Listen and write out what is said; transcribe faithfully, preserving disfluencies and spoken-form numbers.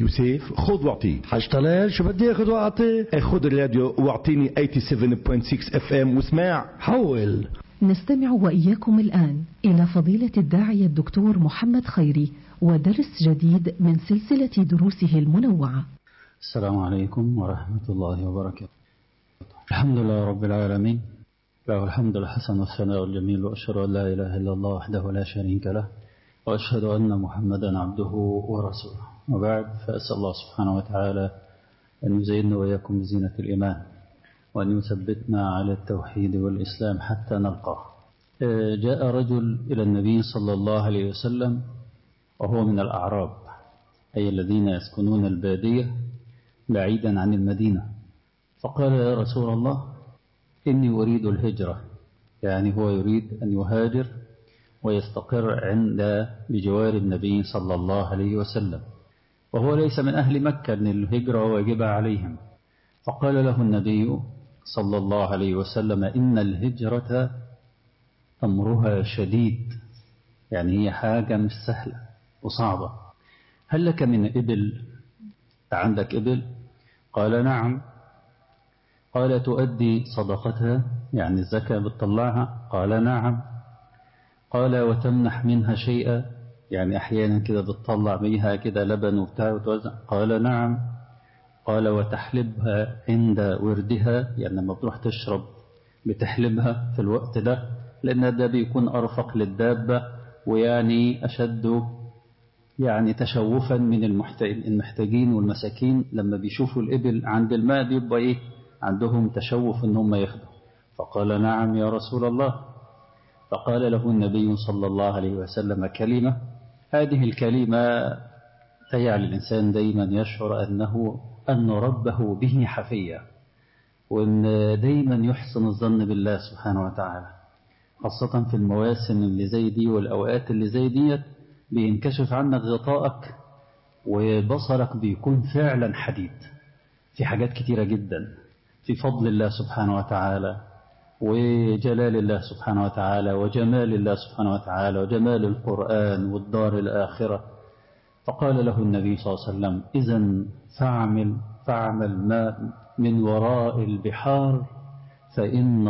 يوسف خذ واعطي. حاج طلال شو بدي اخذ واعطي؟ خذ الراديو واعطيني ثمانية وثمانين فاصلة ستة اف ام واسمع. حول. نستمع وإياكم الآن إلى فضيلة الداعية الدكتور محمد خيري ودرس جديد من سلسلة دروسه المنوعة. السلام عليكم ورحمة الله وبركاته. الحمد لله رب العالمين، له الحمد الحسن والثناء الجميل، وأشهد أن لا إله إلا الله وحده لا شريك له، وأشهد أن محمدا عبده ورسوله. وبعد، فأسأل الله سبحانه وتعالى أن يزيننا وإياكم بزينة الإيمان، وأن يثبتنا على التوحيد والإسلام حتى نلقاه. جاء رجل إلى النبي صلى الله عليه وسلم وهو من الأعراب، أي الذين يسكنون البادية بعيدا عن المدينة، فقال: يا رسول الله، إني أريد الهجرة، يعني هو يريد أن يهاجر ويستقر عند بجوار النبي صلى الله عليه وسلم، وهو ليس من أهل مكة، أن الهجرة واجبة عليهم. فقال له النبي صلى الله عليه وسلم: إن الهجرة أمرها شديد، يعني هي حاجة مش سهلة وصعبة. هل لك من إبل؟ عندك إبل؟ قال: نعم. قال: تؤدي صدقتها، يعني الزكاة بتطلعها؟ قال: نعم. قال: وتمنح منها شيئا، يعني أحيانا كده بتطلع بيها كده لبن وبتاع وتوزع؟ قال: نعم. قال: وتحلبها عند وردها، يعني لما بتروح تشرب بتحلبها في الوقت ده، لأن ده بيكون أرفق للدابة، ويعني أشد يعني تشوفا من المحتاجين والمساكين، لما بيشوفوا الإبل عند الماء بيبقى إيه عندهم تشوف إن هم ياخدوا. فقال: نعم يا رسول الله. فقال له النبي صلى الله عليه وسلم كلمة، هذه الكلمة تجعل الإنسان دايما يشعر أنه أن ربه به حفية، وأن دايما يحسن الظن بالله سبحانه وتعالى، خاصة في المواسم اللي زي دي والأوقات اللي زي دي، بينكشف عنك غطائك وبصرك بيكون فعلا حديد في حاجات كتيرة جدا، في فضل الله سبحانه وتعالى وجلال الله سبحانه وتعالى وجمال الله سبحانه وتعالى وجمال القرآن والدار الآخرة. فقال له النبي صلى الله عليه وسلم: إذن فاعمل فاعمل ما من وراء البحار، فإن